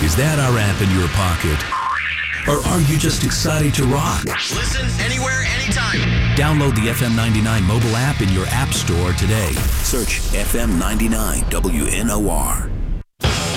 Is that our app in your pocket? Or are you just excited to rock? Listen anywhere, anytime. Download the FM 99 mobile app in your app store today. Search FM 99 WNOR.